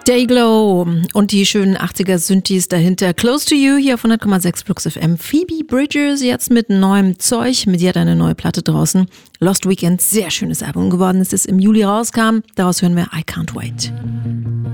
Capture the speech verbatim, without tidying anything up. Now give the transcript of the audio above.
Dayglow und die schönen achtziger-Synthes dahinter. Close to You hier auf hundert Komma sechs Flux F M. Phoebe Bridgers jetzt mit neuem Zeug. Mit ihr hat eine neue Platte draußen. Lost Weekend, sehr schönes Album geworden, es ist im Juli rauskam. Daraus hören wir I Can't Wait.